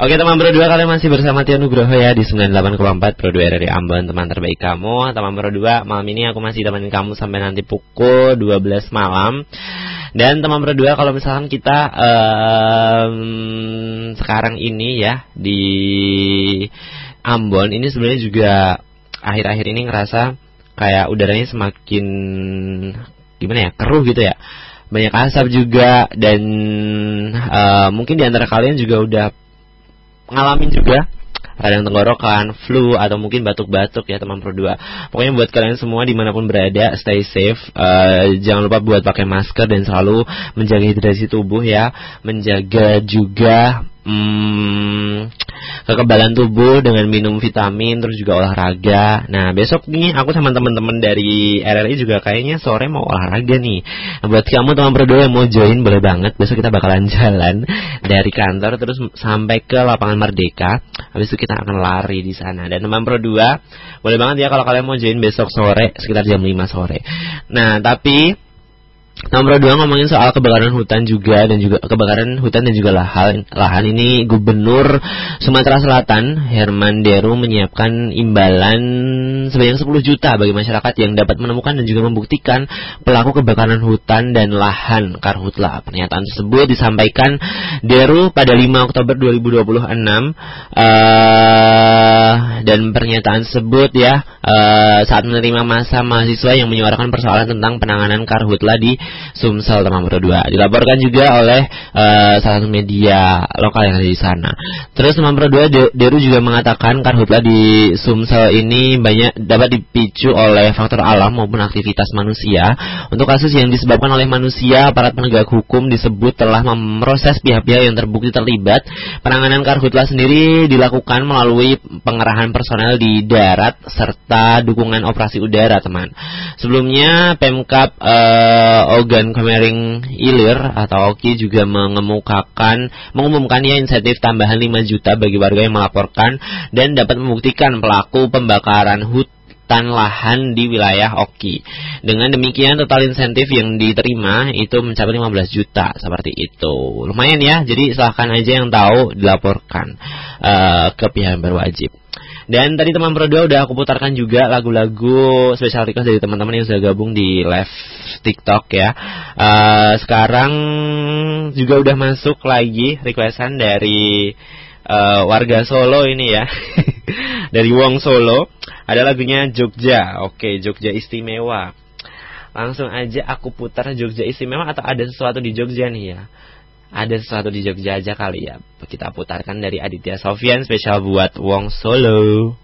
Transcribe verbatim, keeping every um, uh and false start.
Oke teman Pro dua, kalian masih bersama Tio Nugroho ya di sembilan puluh delapan koma empat Pro dua R R I Ambon, teman terbaik kamu. Teman Pro dua, malam ini aku masih temenin kamu sampai nanti pukul dua belas malam. Dan teman Pro dua, kalau misalkan kita um, sekarang ini ya di Ambon ini sebenarnya juga akhir-akhir ini ngerasa kayak udaranya semakin gimana ya, keruh gitu ya. Banyak asap juga, dan uh, mungkin di antara kalian juga udah ngalamin juga radang tenggorokan, flu, atau mungkin batuk-batuk ya teman Pro dua. Pokoknya buat kalian semua dimanapun berada, stay safe. uh, Jangan lupa buat pakai masker dan selalu menjaga hidrasi tubuh ya. Menjaga juga Hmm, kekebalan tubuh dengan minum vitamin, terus juga olahraga. Nah besok nih aku sama teman-teman dari R R I juga kayaknya sore mau olahraga nih. Nah, buat kamu teman Pro dua yang mau join boleh banget. Besok kita bakalan jalan dari kantor terus sampai ke lapangan Merdeka. Habis itu kita akan lari di sana. Dan teman Pro dua boleh banget ya kalau kalian mau join besok sore sekitar jam lima sore. Nah tapi nomor dua ngomongin soal kebakaran hutan juga dan juga kebakaran hutan dan juga lahan. Lahan ini Gubernur Sumatera Selatan Herman Deru menyiapkan imbalan sebanyak sepuluh juta bagi masyarakat yang dapat menemukan dan juga membuktikan pelaku kebakaran hutan dan lahan Karhutla. Pernyataan tersebut disampaikan Deru pada lima Oktober dua ribu dua puluh enam uh, dan pernyataan tersebut ya uh, saat menerima masa mahasiswa yang menyuarakan persoalan tentang penanganan Karhutla di Sumsel teman Pro dua. Dilaporkan juga oleh uh, salah satu media lokal yang ada di sana. Terus teman Pro dua, Deru juga mengatakan Karhutla di Sumsel ini banyak dapat dipicu oleh faktor alam maupun aktivitas manusia. Untuk kasus yang disebabkan oleh manusia, aparat penegak hukum disebut telah memproses pihak-pihak yang terbukti terlibat. Penanganan Karhutla sendiri dilakukan melalui pengerahan personel di darat serta dukungan operasi udara teman. Sebelumnya Pemkab uh, Ogan Komering Ilir atau Oki juga mengemukakan mengumumkan ya insentif tambahan lima juta bagi warga yang melaporkan dan dapat membuktikan pelaku pembakaran hutan lahan di wilayah Oki. Dengan demikian total insentif yang diterima itu mencapai lima belas juta seperti itu. Lumayan ya. Jadi silahkan aja yang tahu dilaporkan uh, ke pihak yang berwajib. Dan tadi teman Pro dua udah aku putarkan juga lagu-lagu special request dari teman-teman yang sudah gabung di live TikTok ya. Uh, sekarang juga udah masuk lagi requestan dari uh, warga Solo ini ya. Dari Wong Solo. Ada lagunya Jogja. Oke, Jogja Istimewa. Langsung aja aku putar Jogja Istimewa, atau ada sesuatu di Jogja nih ya. Ada sesuatu di Jogja aja kali ya. Kita putarkan dari Aditya Sofyan spesial buat Wong Solo.